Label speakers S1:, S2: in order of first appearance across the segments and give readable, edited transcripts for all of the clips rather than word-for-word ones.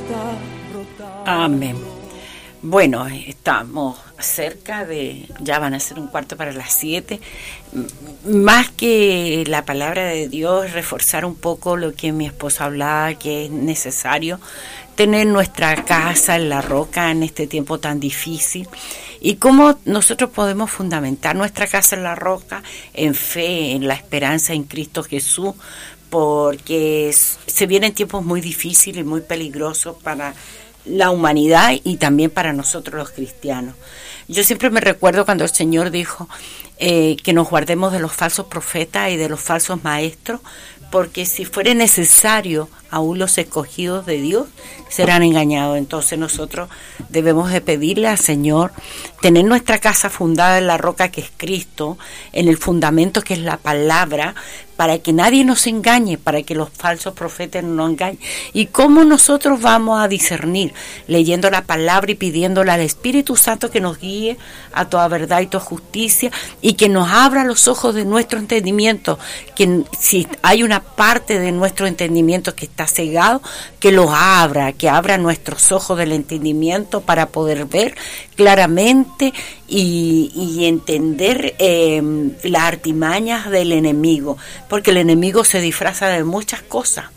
S1: Amén. Bueno, estamos cerca de, ya van a ser 6:15. Más que la palabra de Dios, reforzar un poco lo que mi esposa hablaba, que es necesario tener nuestra casa en la roca en este tiempo tan difícil. Y cómo nosotros podemos fundamentar nuestra casa en la roca, en fe, en la esperanza en Cristo Jesús, porque se vienen tiempos muy difíciles y muy peligrosos para la humanidad y también para nosotros los cristianos. Yo siempre me recuerdo cuando el Señor dijo que nos guardemos de los falsos profetas y de los falsos maestros, porque si fuera necesario, aún los escogidos de Dios serán engañados. Entonces nosotros debemos de pedirle al Señor tener nuestra casa fundada en la roca que es Cristo, en el fundamento que es la palabra, para que nadie nos engañe, para que los falsos profetas no nos engañen. ¿Y cómo nosotros vamos a discernir? Leyendo la palabra y pidiéndole al Espíritu Santo que nos guíe a toda verdad y toda justicia, y que nos abra los ojos de nuestro entendimiento, que si hay una parte de nuestro entendimiento que está cegado, que los abra, que abra nuestros ojos del entendimiento para poder ver claramente y entender las artimañas del enemigo, porque el enemigo se disfraza de muchas cosas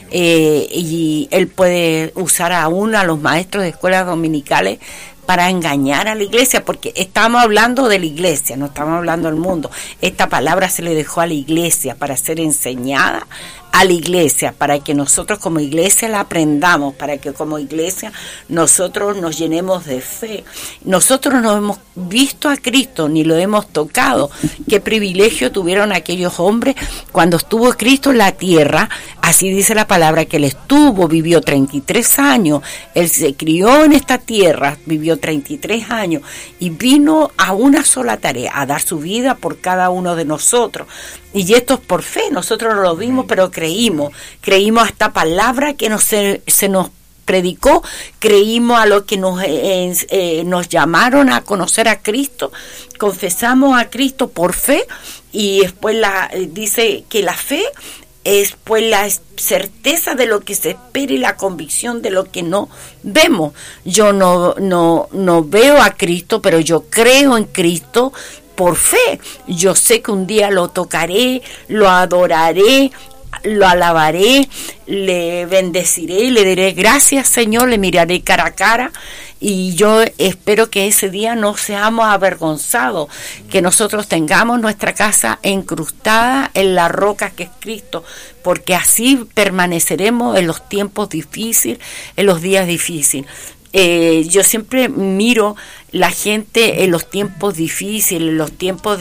S1: y él puede usar aún a los maestros de escuelas dominicales para engañar a la iglesia, porque estamos hablando de la iglesia, no estamos hablando del mundo. Esta palabra se le dejó a la iglesia para ser enseñada a la iglesia, para que nosotros como iglesia la aprendamos, para que como iglesia nosotros nos llenemos de fe. Nosotros no hemos visto a Cristo ni lo hemos tocado. Qué privilegio tuvieron aquellos hombres cuando estuvo Cristo en la tierra. Así dice la palabra, que él estuvo, vivió 33 años, él se crió en esta tierra, vivió 33 años y vino a una sola tarea, a dar su vida por cada uno de nosotros. Y esto es por fe, nosotros no lo vimos, pero creímos a esta palabra que se nos predicó, creímos a lo que nos llamaron a conocer a Cristo, confesamos a Cristo por fe, y después dice que la fe es pues la certeza de lo que se espera y la convicción de lo que no vemos. Yo no veo a Cristo, pero yo creo en Cristo por fe. Yo sé que un día lo tocaré, lo adoraré, lo alabaré, le bendeciré, le diré gracias Señor, le miraré cara a cara, y yo espero que ese día no seamos avergonzados, que nosotros tengamos nuestra casa incrustada en la roca que es Cristo, porque así permaneceremos en los tiempos difíciles, en los días difíciles. Yo siempre miro la gente en los tiempos difíciles, en los tiempos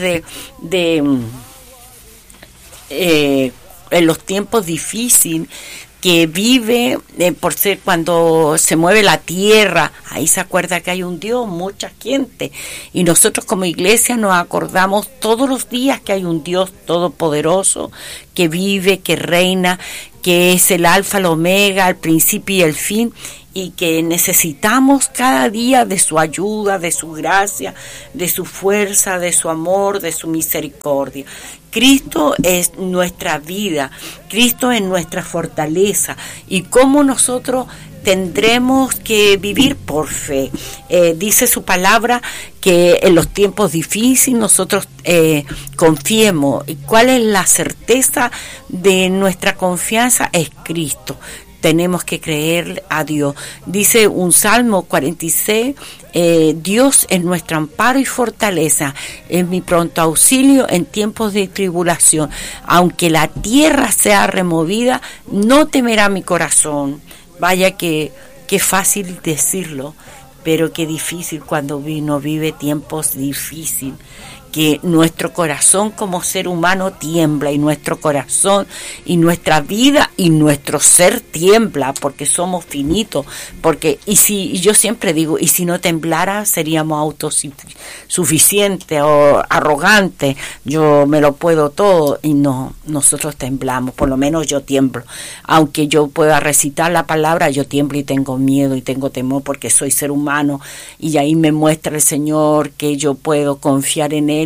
S1: en los tiempos difíciles que vive, por ser cuando se mueve la tierra, ahí se acuerda que hay un Dios, mucha gente, y nosotros como iglesia nos acordamos todos los días que hay un Dios todopoderoso, que vive, que reina, que es el alfa, el omega, el principio y el fin, y que necesitamos cada día de su ayuda, de su gracia, de su fuerza, de su amor, de su misericordia. Cristo es nuestra vida, Cristo es nuestra fortaleza, y cómo nosotros tendremos que vivir por fe. Dice su palabra que en los tiempos difíciles nosotros confiemos. ¿Y cuál es la certeza de nuestra confianza? Es Cristo. Tenemos que creer a Dios. Dice un Salmo 46, Dios es nuestro amparo y fortaleza, es mi pronto auxilio en tiempos de tribulación. Aunque la tierra sea removida, no temerá mi corazón. Vaya que fácil decirlo, pero qué difícil cuando uno vive tiempos difíciles, que nuestro corazón como ser humano tiembla, y nuestro corazón y nuestra vida y nuestro ser tiembla, porque somos finitos, y yo siempre digo, y si no temblara seríamos autosuficientes o arrogantes, yo me lo puedo todo, y no, nosotros temblamos, por lo menos yo tiemblo, aunque yo pueda recitar la palabra, yo tiemblo y tengo miedo y tengo temor, porque soy ser humano, y ahí me muestra el Señor que yo puedo confiar en Él,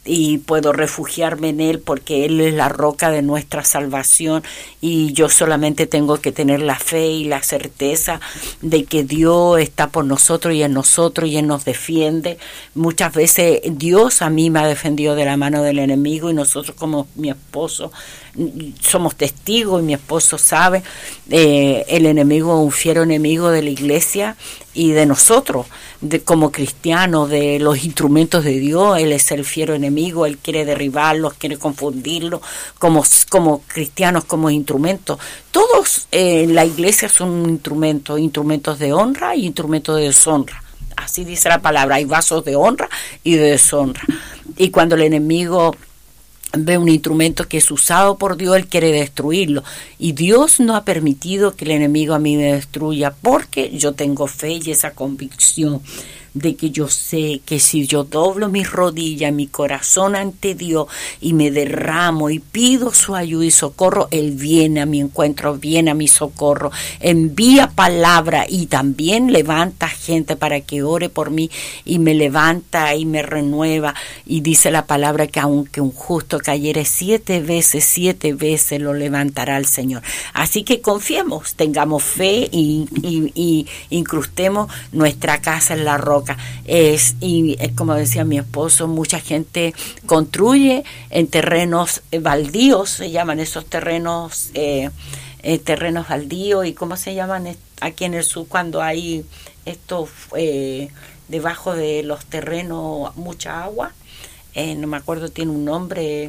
S1: y puedo refugiarme en Él porque Él es la roca de nuestra salvación, y yo solamente tengo que tener la fe y la certeza de que Dios está por nosotros y en nosotros y Él nos defiende. Muchas veces Dios a mí me ha defendido de la mano del enemigo, y nosotros como mi esposo somos testigos, y mi esposo sabe, el enemigo es un fiero enemigo de la iglesia y de nosotros, como cristianos, de los instrumentos de Dios. Él es el fiero enemigo, él quiere derribarlos, quiere confundirlos, como cristianos, como instrumentos. Todos en la iglesia son instrumentos de honra y instrumentos de deshonra. Así dice la palabra, hay vasos de honra y de deshonra. Y cuando el enemigo ve un instrumento que es usado por Dios, él quiere destruirlo, y Dios no ha permitido que el enemigo a mí me destruya, porque yo tengo fe y esa convicción de que yo sé que si yo doblo mis rodillas, mi corazón ante Dios, y me derramo y pido su ayuda y socorro, Él viene a mi encuentro, viene a mi socorro, envía palabra y también levanta gente para que ore por mí, y me levanta y me renueva. Y dice la palabra que aunque un justo cayere 7 veces lo levantará el Señor. Así que confiemos, tengamos fe y incrustemos nuestra casa en la roca. Y como decía mi esposo, mucha gente construye en terrenos baldíos, se llaman esos terrenos baldíos. ¿Y cómo se llaman aquí en el sur cuando hay estos debajo de los terrenos mucha agua? No me acuerdo, tiene un nombre,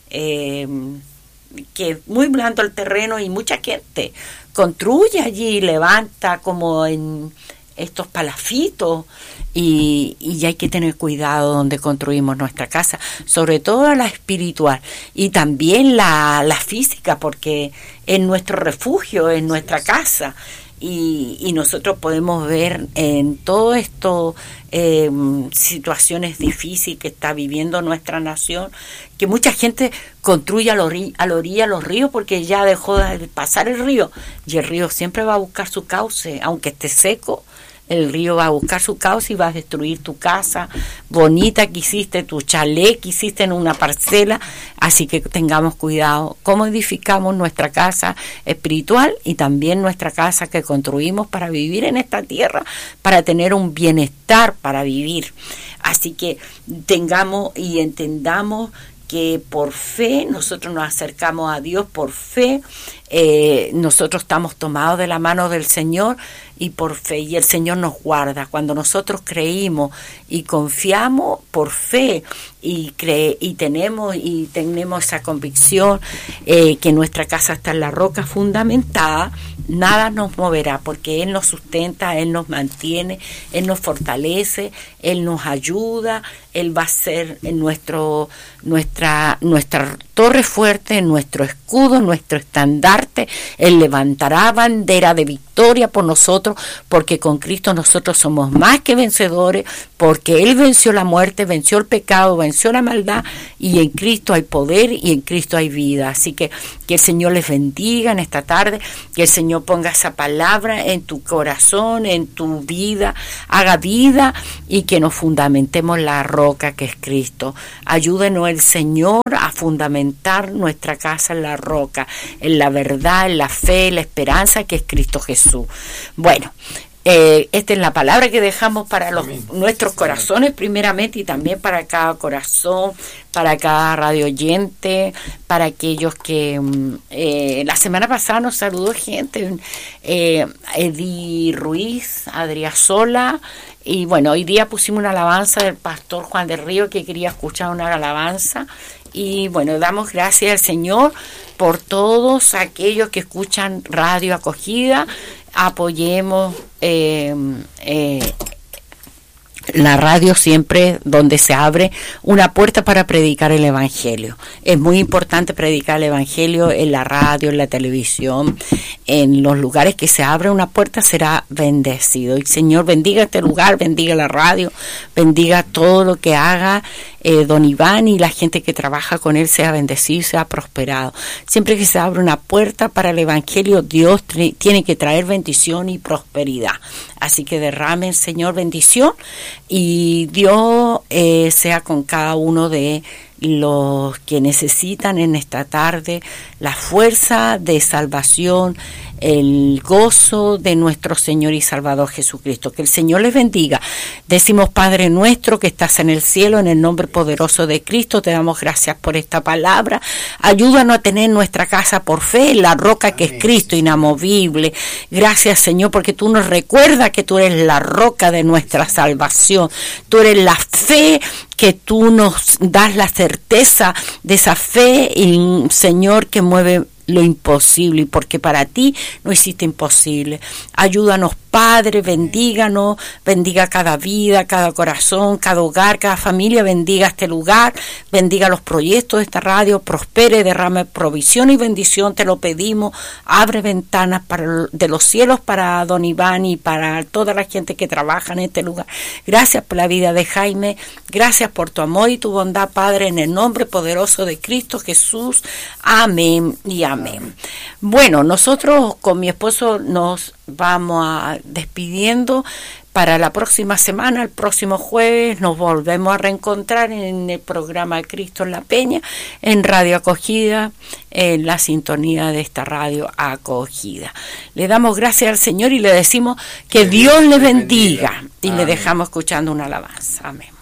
S1: que es muy blando el terreno, y mucha gente construye allí, levanta como en estos palafitos, y hay que tener cuidado donde construimos nuestra casa, sobre todo la espiritual y también la física, porque es nuestro refugio, es nuestra casa. Y nosotros podemos ver en todo esto situaciones difíciles que está viviendo nuestra nación, que mucha gente construye a la orilla los ríos, porque ya dejó de pasar el río, y el río siempre va a buscar su cauce, aunque esté seco. El río va a buscar su cauce y va a destruir tu casa bonita que hiciste, tu chalet que hiciste en una parcela. Así que tengamos cuidado cómo edificamos nuestra casa espiritual y también nuestra casa que construimos para vivir en esta tierra, para tener un bienestar para vivir. Así que tengamos y entendamos que por fe nosotros nos acercamos a Dios, por fe nosotros estamos tomados de la mano del Señor, y por fe, y el Señor nos guarda. Cuando nosotros creímos y confiamos por fe y tenemos esa convicción que nuestra casa está en la roca fundamentada, nada nos moverá, porque Él nos sustenta, Él nos mantiene, Él nos fortalece, Él nos ayuda, Él va a ser nuestra torre fuerte, nuestro escudo, nuestro estandarte. Él levantará bandera de victoria por nosotros, porque con Cristo nosotros somos más que vencedores, porque Él venció la muerte, venció el pecado, venció la maldad, y en Cristo hay poder y en Cristo hay vida. Así que el Señor les bendiga en esta tarde, que el Señor ponga esa palabra en tu corazón, en tu vida, haga vida, y que nos fundamentemos la roca que es Cristo. Ayúdenos el Señor a fundamentar nuestra casa en la roca, en la verdad, en la fe, en la esperanza que es Cristo Jesús. Bueno, esta es la palabra que dejamos para nuestros corazones primeramente, y también para cada corazón, para cada radio oyente, para aquellos que la semana pasada nos saludó gente, Edi Ruiz, Adriasola, y bueno, hoy día pusimos una alabanza del pastor Juan del Río, que quería escuchar una alabanza. Y bueno, damos gracias al Señor por todos aquellos que escuchan Radio Acogida. Apoyemos la radio siempre donde se abre una puerta para predicar el Evangelio. Es muy importante predicar el Evangelio en la radio, en la televisión, en los lugares que se abre una puerta será bendecido. Y Señor bendiga este lugar, bendiga la radio, bendiga todo lo que haga don Iván y la gente que trabaja con él sea bendecido y sea prosperado. Siempre que se abre una puerta para el Evangelio, Dios tiene que traer bendición y prosperidad. Así que derramen, Señor, bendición, y Dios sea con cada uno de los que necesitan en esta tarde la fuerza de salvación, el gozo de nuestro Señor y Salvador Jesucristo. Que el Señor les bendiga. Decimos, Padre nuestro que estás en el cielo, en el nombre poderoso de Cristo, te damos gracias por esta palabra. Ayúdanos a tener nuestra casa por fe en la roca que es Cristo, inamovible. Gracias, Señor, porque tú nos recuerdas que tú eres la roca de nuestra salvación. Tú eres la fe, que tú nos das la certeza de esa fe, y Señor, que mueve lo imposible, y porque para ti no existe imposible. Ayúdanos, Padre, bendíganos, bendiga cada vida, cada corazón, cada hogar, cada familia, bendiga este lugar, bendiga los proyectos de esta radio, prospere, derrame provisión y bendición, te lo pedimos. Abre ventanas de los cielos para don Iván y para toda la gente que trabaja en este lugar. Gracias por la vida de Jaime, gracias por tu amor y tu bondad, Padre, en el nombre poderoso de Cristo Jesús. Amén y amén. Bueno, nosotros con mi esposo nos vamos a despidiendo para la próxima semana. El próximo jueves nos volvemos a reencontrar en el programa Cristo en la Peña, en Radio Acogida, en la sintonía de esta radio Acogida. Le damos gracias al Señor y le decimos que Dios le bendiga, y le dejamos escuchando una alabanza. Amén.